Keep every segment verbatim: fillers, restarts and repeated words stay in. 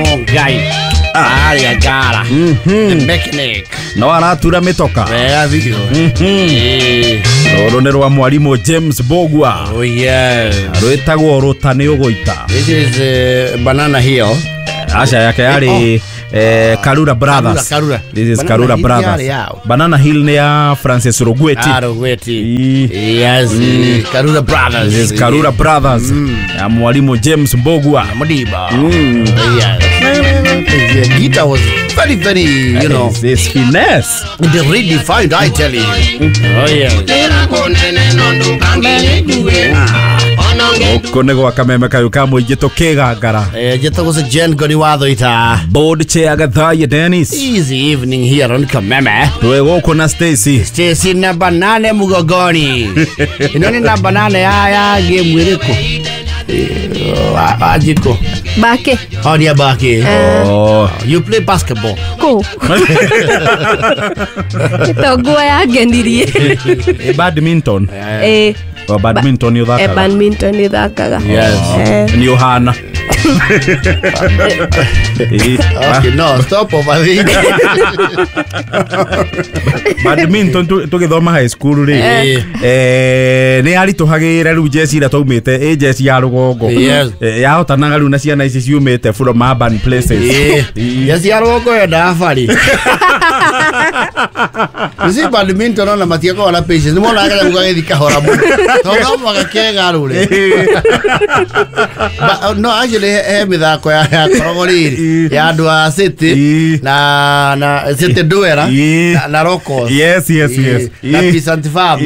Mongai. Ari agara. The mechanic. No aratura mitoka. Wega biũ. Rũrũ nĩ rwa mwarimu James Bogwa. Oh yes. Rwĩtagwo rũtani ũgũita. This is uh, Banana Hill. Acha yake yari eh, Karura Brothers. Karura, Karura. This is Banana Karura Hill Brothers. yari yao. Banana Hill ni ya Francis Rogweti. Ah, Rogweti. I- Yes. Mm. Karura Brothers. This is Karura Brothers. Mm. Ya mwalimu James Bogwa. Modiba. Mm. Yes. The guitar was very, very, you know, This is finesse. they redefined, I tell you. Oh yeah. Oko nĩ gwa kameme kayo ka mũingĩ tũkĩgangara. Eh, jeta se Jen Goni watho ita. Board chair gathaye Dennis. Easy evening here on Kameme. Twe gũkũ na Stacy. Stacy na banane mugogoni. Inoni na banane ya ya game wiriko. Ajiko. Bake. How do you back it? Oh. You play basketball. Ko. Ito gua ya gendirie. E badminton. Eh. O badminton yo Eh thakaga. badminton ni thakaga. Yes. Eh. Ni Yohana. Okay, no, stop over there. Badminton tũgĩthoma high school ri. Eh nĩ arituhagĩra rĩu jesi ira taumĩte eh jesi ya rũgongo. Yes. Yahotanaga rĩu na ciana ici ciumĩte from urban places. Yes, ya rogo ya dafari. Nisi badminton ona matiako wala patience. Nimo na kaya mugage dikahora mu. Toga mwaga kega rure. No, actually he mithako ya korogori ya andu a City na na City Duera na, na Rocos. Yes, yes, yes. Na Pisant Farma.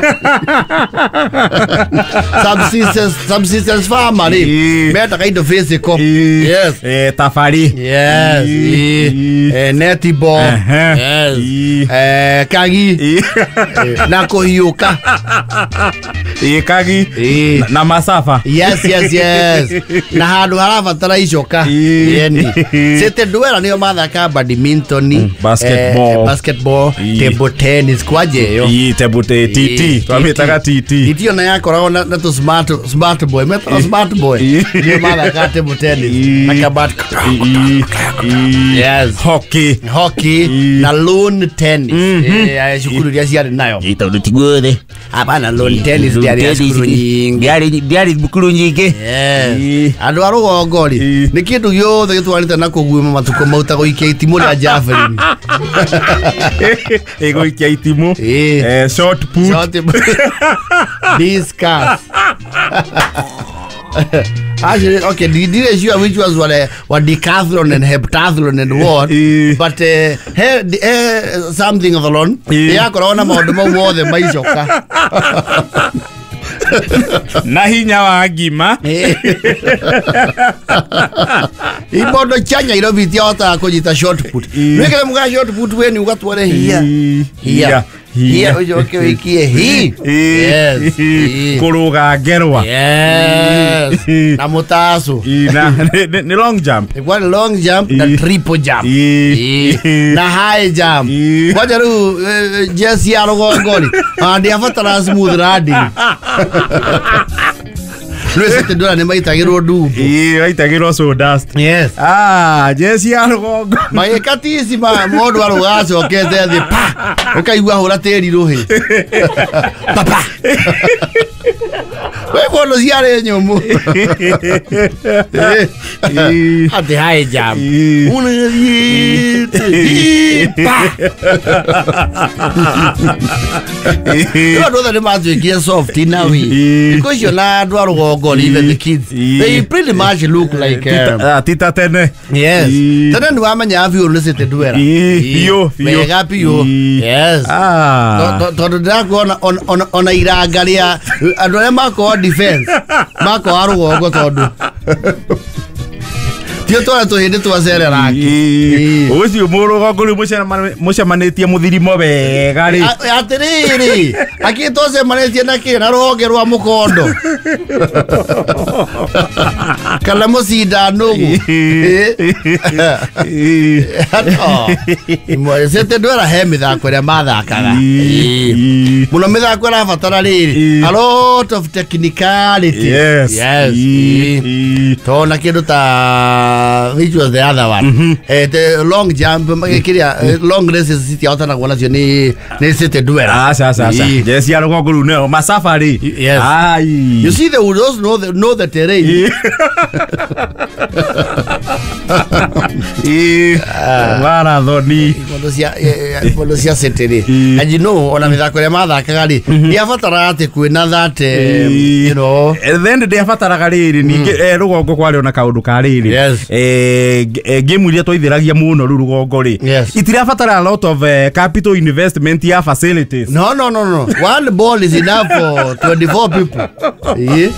Subsistence subsistence farmer ni. Meta kaido physical. Yes. Eh tafari. Yes. Eh netball. Yes. Eh kagi. Na kohiuka. Eh kagi. Na masafa. Yes, yes, yes. Na handu harabatara icoka. Yeni. City Duera niyo mathaka badminton, basketball, basketball, table tennis kwaje yo. Ii table T T. Twamĩtaga T T. Itio na yakoragwo na na tu smart smart boy. Metro smart boy. Niyo mathaka table tennis. Na kabat. Yes. Hockey. Hockey na lawn tennis. Eh, shukuru ya ciarĩ nayo. Ito tiguothe. Hapana, lawn tennis ndiari shukuru nyingi. Ndiari ndiari bukuru nyingi. Yes. Andu a rũgongo ri nĩ kĩndũ gĩothe gĩtwarĩte na kũguĩma matukũ mauta gũikia itimũ rĩa Javelin. Gũikia itimũ. Eh short put. Short discus. Actually, okay, the didn't sure which was what a what decathlon and heptathlon and what, but uh, he, uh, something of the long. Yeah, corona maũndũ mau mothe maicoka. Na hinya wa ngima. Ibondo chanya ilo vitia hota kujita short put. Mwekele mga short put weni ugatware hiya. Hiya. Hiya ujoke wikie hi. Yes. Kuruga ngerwa. Yes. Na mutasu. Na ni long jump. Kwa long jump na triple jump. Na high jump. Kwa jaru jesi ya rogongoli. Andi afatara smooth riding. Luis te dora ne maitagirwo ndubu. Ii maitagirwo sawdust. Yes. Ah, jesi ya rũgongo. Maikatisi ma mundu arugacokete thi pa. Ukaigua hura tĩri ruhi. Papa. Wewe kono ciarĩ nyũmũ. Ati high jump. Una pa. Ndio ndio matuikie soft now. Because you na andu a rũgongo even the kids. They pretty much look like uh, tita tene. Yes. Tene ndio amenya view ni City Duera. Pio, pio. Mega pio. Yes. Ah. Tondu ndakuona on on iranga ria andu arĩa mako defense mako a rũgongo tondu tio twa tuhinde twacere rangi ucio mũrũgongo rĩu mũcemanĩtie mũthirimo wega rĩ atiriri akĩtũcemanĩtie na kĩ na rũhonge rwa mũkondo kana mucinda nugu mo sete ndwera he mithako ria mathakaga muno mithako ria batara riri a lot of technicality. Yes. Yes. Tona kindu ta which was the other one eh the long jump magikiria long races city hotana kuona cio ni ni sete ndwera. Ah sa sa sa yes ya rugongo ru ne masafari. Yes. Ai you see the those know the know the terrain. Eh lara dhoni Mondo cia mondo cia seteri and you know ona mithako ria mathakaga ri ni abatara ati kwina that you know then they abataraga riri ningi rugongo kwari ona kaundu ka riri eh game iria twaithiragia muno ru rugongo ri itira abatara a lot of uh, capital investment ya facilities. No no no no one ball is enough for twenty-four people. Yeah.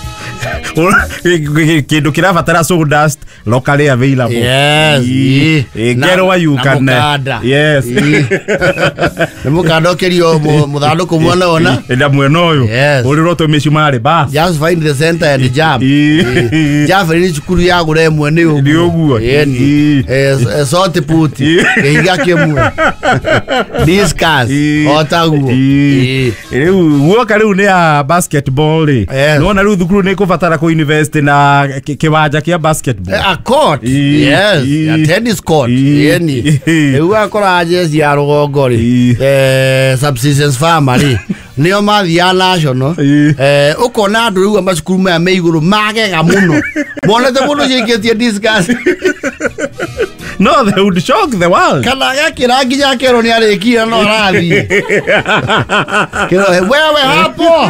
Kindu kirabatara sawdust locally available. Yes. Get where you can. Yes. Mukado kerio muthando kumona ona. Enda mweno uyu. Uri roto mishumari ba. Just find the center and jump. Just ni chukuru ya gure mwene ugu. Ndi ugu. Eh sote puti. Inga kemwe. Discuss. Otagu. Riu woka riu ni a basketball ri. No na riu thukuru ni kubatara ku invest na kiwanja kia basketball. A court. Yes. A tennis court. Yeni. Riu akora jezi ya rugongo ri. Eh subsistence farmer ri. Nio mathia national. Eh ukona andu riu amacukuru maya me iguru magega muno. Monete muno cikitie discuss. No, they would shock the world. Kana gakira nginya kero ni arikia no arathi. Kero wewe hapo.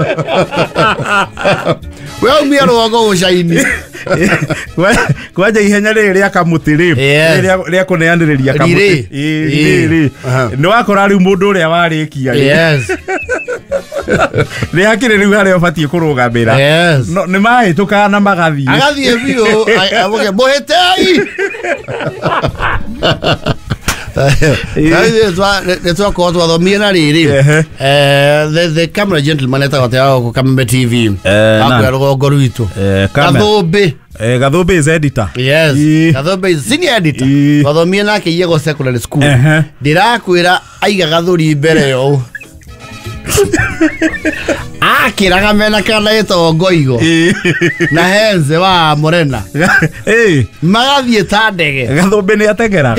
Wewe umia rugongo ucaini. Kwaja ihenya riri ria kamuti ri ria kuneaniriria kamuti ri ni wakora riu mundu uria warikia ri. Yes. Ni hakire riu haria ubatie kurugamira. Yes. No ni mahituka na magathie. Agathie biu aboge bohetei. Let's talk about the Mina Riri. The camera gentleman at our Kambe T V. Gorito. Gadobe. Gadobe is editor. Yes. Gadobe is senior editor. Gadomina ke yego secondary school. Dira kwira aiga gaduri mbere yo. Akiraga mena kana eto goigo na henze wa morena eh magathie ta ndege Gathombe ni atengeraga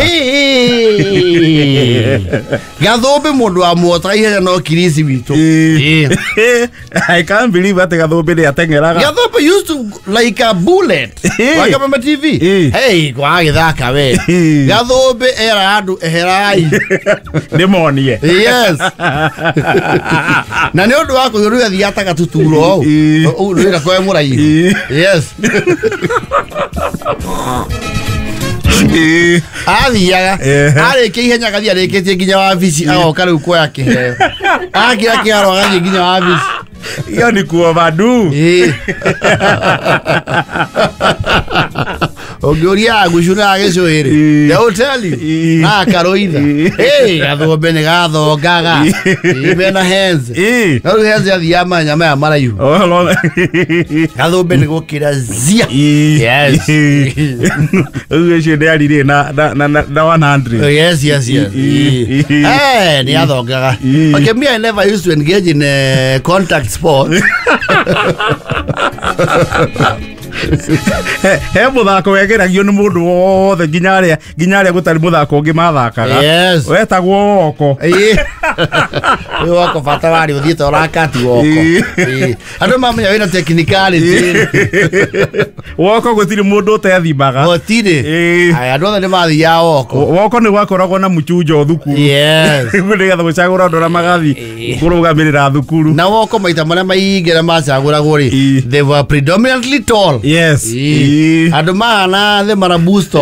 eh Gathombe mundu wa muotra ihenya no kirisi witu eh I can't believe that Gathombe ni atengeraga. Gathombe used to like a bullet like a T V. Hey kwa githaka we Gathombe era andu eherai demonie. Yes. Na ni undu wako yuru thiataga tuturo au u rira kwa murai. Yes. Athiaga areke ihenya gathia reketie nginya wabici agoka riu kwa yake heo agira kiaro gathie nginya wabici iyo ni kuova du Ogioria gushura gecoiri. They will tell you. Na karoida. Hey, Gathombe ni gathongaga. Imena hands. No hands ya thiama nyama ya marayu. Oh, hello. Gathombe ni gukira zia. Yes. Uwe shede ali na na na one hundred. Yes, yes, yes. Eh, ni gathongaga. Okay, me I never used to engage in uh, contact sport. He muthako wegeragio ni mundu wothe nginya ria nginya ria gutari muthako ungi mathakaga. Yes. Wetagwo woko. Ii. Woko bata wari uthiete urakati woko. Andu mamenya wina technicality. Woko gutiri mundu utethimaga. Gutiri. Ai andu othe ni mathia woko. Woko ni gwakoragwo na muchunjo thukuru. Yes. Ndigetha gucagura ndora magathi kurugamirira thukuru. Na woko maita maria maingire macaguragwo ri they were predominantly tall. Yes. Adu mana the marabusto.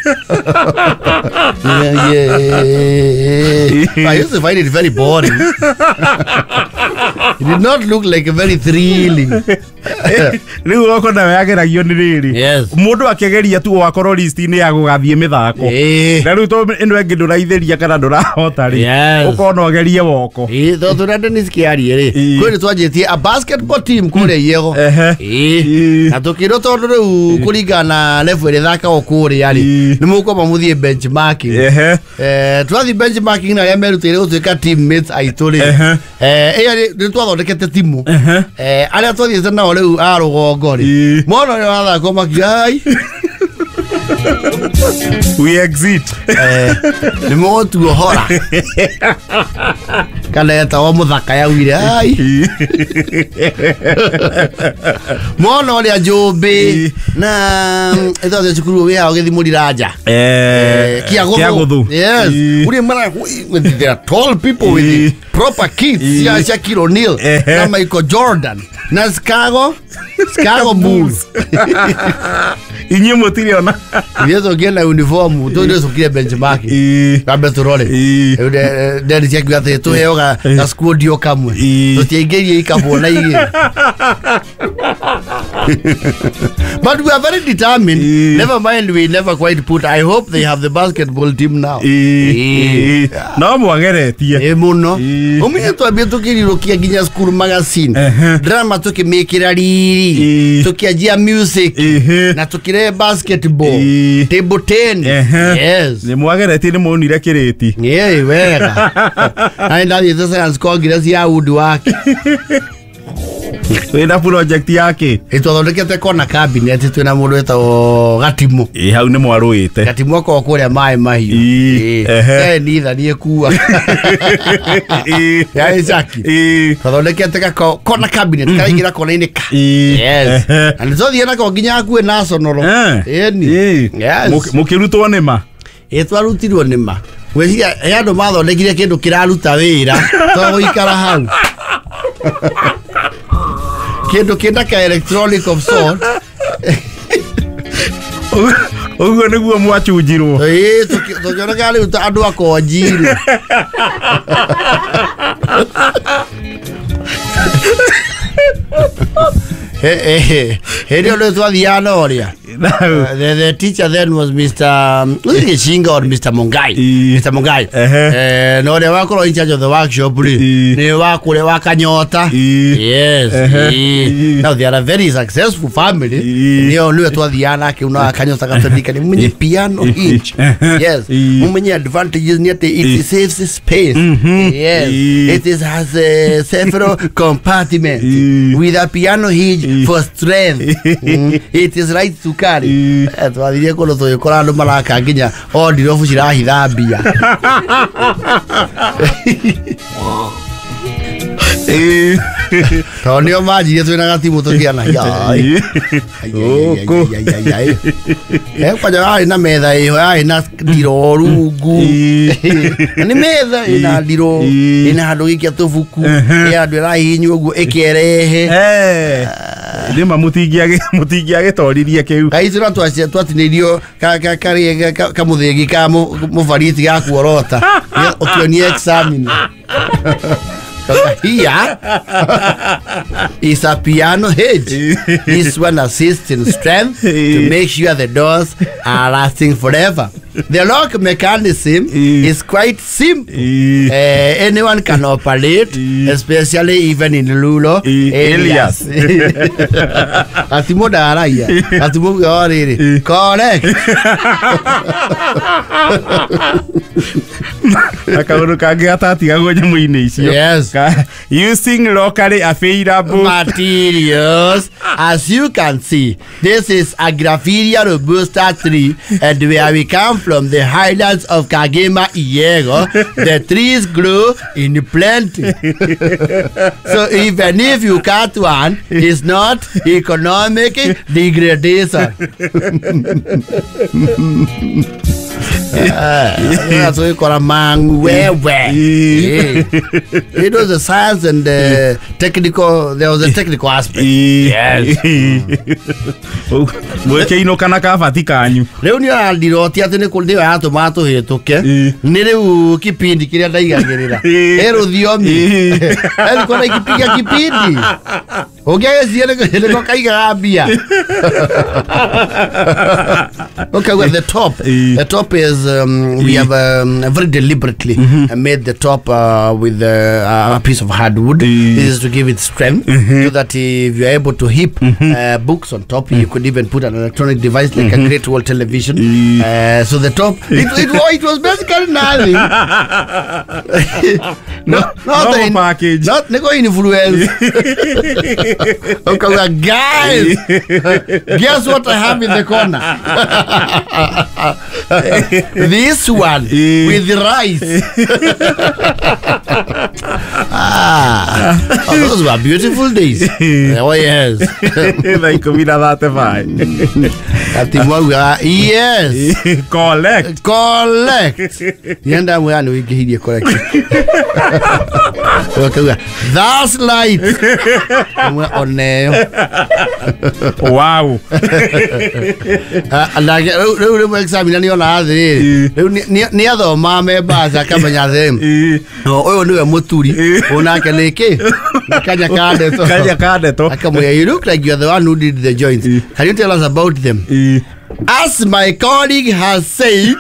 Yeah, yeah. I used to find it very boring. It did not look like a very thrilling. Riu wako na yageragio ni riri. Yes. Mundu akigeria tu wakorwo list-ini ya gugathie mithako. Na riu to ino engi nduraithiria kana ndurahota ri. Ukona ogerie woko. Eh, to to rada nisikiari ri. Kwani twajetie a basketball team kule yego. Eh. Na tukiro to riu kuringana level ithaka okuri yari. Ni muko mamuthie benchmarking. Eh, twathi benchmarking na ya merutire utuika teammates aituri. Eh, eh ni twathondekete timu. Eh, aria twathiete nao riu a rugongo ri. Mono ni wathako makiai. We exit. Eh, ni mo tu hora. Kana eta wa muthaka ya wire ai. Mono ri ajumbi na eto de cukuru we agethi muriraja. Eh, kiaguthu. Yes. Uri mara they are tall people with proper kits. Ya Shaquille O'Neal na Michael Jordan. Na Chicago Chicago Bulls. Inye motiri ona. Yeso gena uniform to ndio sokire benchmark. Kabe turole. Ede dedi check gate to yoga na squad yo kamwe. To tigerie ikabona ige. But we are very determined. Never mind, we never quite put. I hope they have the basketball team now. No mwageretie. E muno. Omenye to abeto kirirokia ginya school magazine. Drama to ke make riri. To kiajia music. Na to kire basketball. Table tennis. Yes. Ni mwageretie ni muonire kiriti. Yeah, wega. Aenda hizo science congress ya udu wake. Wena project yake. Itwathondekete kona cabinet twina mundu etagwo Gatimu. Eh, hau ni mwaruite. Gatimu ako kuria mai mahiu. Eh, ni tha ni kuwa. Ya Isaki. Eh, twathondekete kona cabinet karaingira kona ini ka. Yes. And so thiena ko nginya akue national. Eh ni. Yes. Mukirutwo nima. Eh, twarutirwo nima. Weciria yandu mathondekire kindu kiraruta wira to guikara hau. Kendo kenda ka electronic of sort. Oguo niguo mwachunjirwo. Eh, tukiona kale andu akonjire. Eh eh, hedio ndo twathiana oria. The, the teacher then was Mister Um, Shinga or Mister Mungai. Mister Mungai. Eh, no de wako in charge of the workshop. Ne wako le wakanyota. Yes. Now they are a very successful family. Ni only twathiana ke una akanyota katandika ni mwenye piano each. Yes. Mwenye advantages ni ate it saves space. Yes. It is has uh, several compartments with a piano hinge for strength. It is right to carry. Twathirie kuno tuyikora andu maraka nginya ondirofu cirahithambia. Eh, tonio majire twina Gatimu tukiana. Ai. Ai. Eh, kwa jara ina metha iyo ai na ndiro rungu. Ni metha ina ndiro ina handu gikia tubuku. Ya andu rahinyu uguo ikerehe. Eh. Ndima mutingiage mutingiage toririe kiu. Kaitira twacia twatinirio ka ka kari ka muthigi ka muvariti ga kuorota. Ukionie examine. Here is a piano hedge. This one assists in strength to make sure the doors are lasting forever. The lock mechanism is quite simple. Uh, anyone can operate, especially even in rural areas. Atimo daraya. Atimo goriri. Correct. Akauru kage atati gago nyamu-ini icio. Yes. Using locally available materials. As you can see, this is a Graphidia robusta tree, and where we come from the highlands of Kagema Iyego, the trees grow in plenty. So even if you cut one, it's not economic degradation. Ah, so you call a man where where it was the science and the technical. There was a technical aspect. Yes. Mweke ino kana kabati kanyu. Leo ni andiroti ati ni kundi wa atu matu hituke. Ni riu kipindi kiria ndaigagirira. Ero thiomi. Eli kona ikipiga kipindi. Ogeye ziele ko kaiga bia. Okay, well, the top. The top is um, we have um, very deliberately mm-hmm. made the top uh, with uh, a piece of hardwood. Mm-hmm. This is to give it strength, mm-hmm. so that if you are able to heap mm-hmm. uh, books on top, mm-hmm. you could even put an electronic device like mm-hmm. a Great Wall television. Mm-hmm. Uh, so the top, it, it, it was basically nothing. no, not no the in, package. Not nego influence. Okay, well, guys, guess what I have in the corner? This one with the rice. Ah, oh, those were beautiful days. Oh yes. Like we that fine. Yes. Collect. Collect. Yenda mwana wiki hidi collect. That's light. Wow. Like leo leo examine ni ona athiri. Leo ni athoma membaza kamenya them. Oyo niwe muturi. Onake leke. Kanya kade to. Kanya kade to. Akamoya, you look like you're the one who did the joints. Can you tell us about them? As my colleague has said.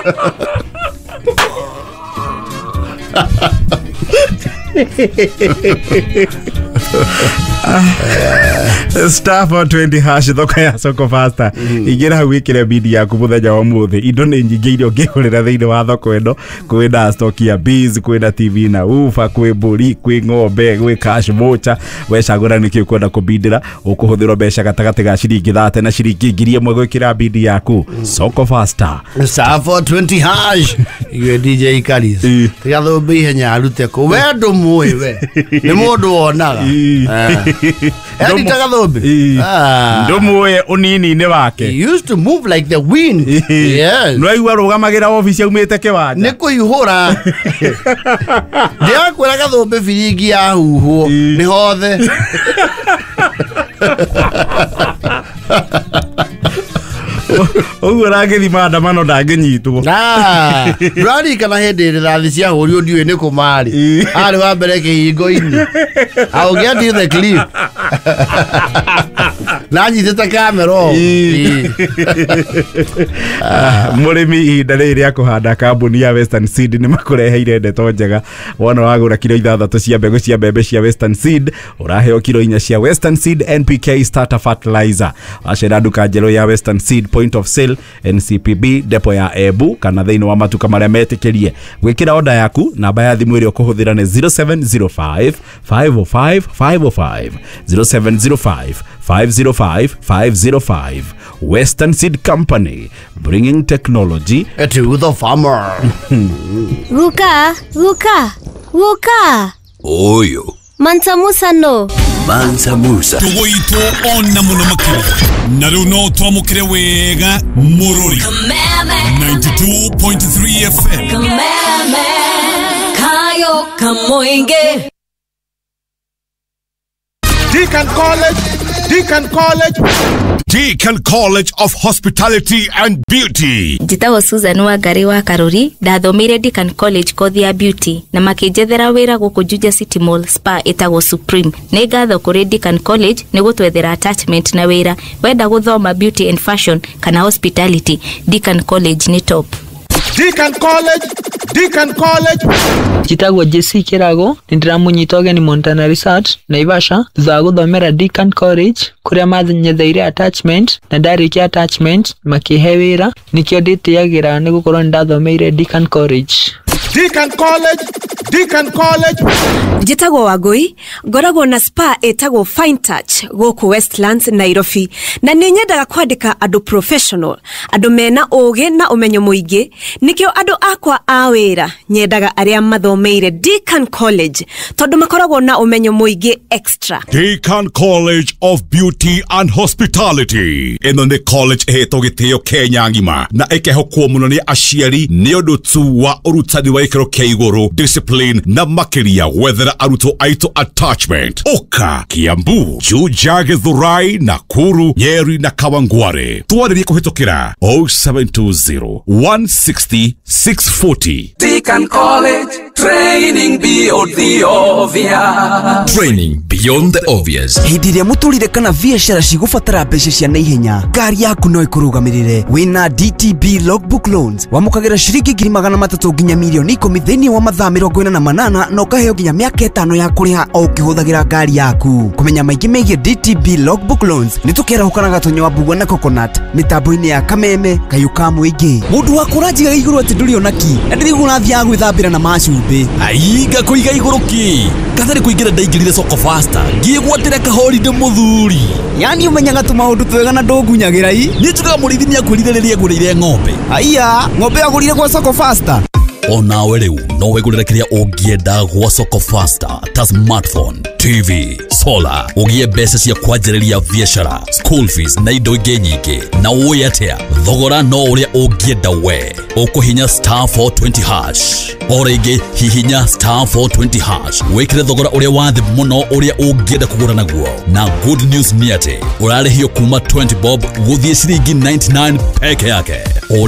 Star four twenty hash thoka ya Soko Faster igira wikire bidi ya kubuthenya wa muthi indo ni nyingi irio ngihurira thiini wa thoko eno kwina stock ya bees kwina T V na ufa kwi mburi kwi ng'ombe kwi cash voucher wecagura nikio kwenda kubindira ukuhuthira mbeca gatagati ga ciringi thate na ciringi ngiri imwe gwikira bidi yaku Soko Faster. Star four twenty hash iwe D J Karis tigatho be ihenya arute ko wendo muwe we ni mundu wonaga Edi tagadhobe. Ah. Ndomuwe unini ne wake. He used to move like the wind. Yes. No iwa rugamagira office yaumite kiwanja. Niko ihura. Ndia kwera gadhobe firingi ya huho. Ni hothe. Ogu ragethi maandamano ndangenyitwo. Ah, rari kana hende rathi cia hũrio ndiwe nĩ kũmari. Ari wa mbere kĩhingo-inĩ. I'll get you the clip. Na nyitĩte kamera o. Mũrĩmi ihinda rĩrĩ rĩa kũhanda kambuni ya Western Seed nĩ makũreheire ndeto njega. Wona wagũra kilo ithathatũ cia mbegũ cia mbembe cia Western Seed ũraheo kilo inya cia Western Seed N P K starter fertilizer. Acera nduka njerũ ya Western Seed point of sale N C P B depo ya Ebu kana thĩinĩ wa matuka marĩa metĩkĩrie. Gwĩkĩra order yaku namba ya thimũ ĩrĩa ũkũhũthĩra nĩ zero seven zero five five zero five five zero five zero seven zero five five zero five five zero five. Western Seed Company, bringing technology to the farmer. Ruka, Ruka, Ruka. Oyo. Mansa Musa no. Mansa Musa. Tugoito onna muno makiro. Naru no twamukire wega Murori. ninety-two point three F M. Kameme. Kayo kamoinge. Deacon College, Deacon College, Deacon College of Hospitality and Beauty. Njitagwo Susan Wangari wa Karuri, ndathomeire Deacon College kothi ya beauty na makĩnjethera wĩra gũkũ Juja City Mall spa ĩtagwo Supreme. Nĩ ngatho kũrĩ Deacon College nĩ gũtwethera attachment na wĩra wenda gũthoma beauty and fashion kana hospitality. Deacon College nĩ top. Deacon College, Deacon College. Njitagwo Jesse Kirago, nindiramunyita ũgeni Montana Research Naivasha thutha wa gũthomera Deacon College kũrĩa mathinyetheire attachment na ndarĩkia attachment makĩhe wĩra nĩkĩo ndĩtĩagĩra nĩ gũkorwo ndathomeire Deacon College. Deacon College, Deacon College. Njitagwo Wangui, ngoragwo na spa etagwo Fine Touch gũkũ Westlands Nairobi na nĩ nyendaga kwandĩka andũ professional, andũ mena ũũgĩ na ũmenyo mũingĩ, nĩkĩo andũ akwa a wĩra nyendaga arĩa mathomeire Deacon College tondũ makoragwo na ũmenyo mũingĩ extra. Deacon College of Beauty and Hospitality. Ĩno nĩ college ĩhetwo gĩtĩo Kenya ngima na ĩkehokwo mũno nĩ aciari nĩ ũndũ tu wa ũrutani wa gĩkĩro kĩa igũrũ, discipline counseling na makiria wethera aruto aito attachment. Oka, Kiambu, Juja, Githurai, Nakuru, Nyeri na Kawangware. Tuwaderie kuhitokira oh seven two zero, one six zero, six four zero. Deacon College, training beyond the obvious. Training beyond the obvious. Hindi iria muturire kana biashara cigubatara mbeca cia naihenya, ngari yaku no ikurugamirire. Wina D T B Logbook Loans wamukagira ciringi ngiri magana matatu nginya milioni ikumi thiini wa mathaa mirongo ina na manana na ukaheo nginya miaka itano ya kuriha o ukihuthagira ngari yaku. Kumenya maingi megie D T B Logbook Loans nitukera hukanaga tonyo wa Bugwa na Coconut mitambo-ini ya Kameme Kayuka Muingi. Mundu wakura njiga iguru ati nduri onaki ndi gurathia gwithambira na macumbi aiga kuiga iguru ki kathari kuingira ndaingirire soko faster ngiigwatire kahorinde muthuri. Yani umenyaga tu maundu twega na ndungunyagira i ni tukaga murithi ni akwirire riria ngurire ng'ombe. Aya ng'ombe agurire kwa soko faster. Onawe riu no wigurire kiria ungienda gwa soko faster ta smartphone, T V, solar, ugie mbeca cia kwanjĩrĩria biashara, school fees na indo ingĩ nyingĩ. Na uĩ atĩa thogora no ũrĩa ungienda we ukuhinya star four twenty hash. O rĩngĩ hihinya star four twenty hash wĩkĩre thogora ũrĩa wa thĩ mũno ũrĩa ungienda kũgũra naguo. Na good news ni atĩ ũrarĩhio kuma twenty bob gũthiĩ ciringi ninety-nine peke yake.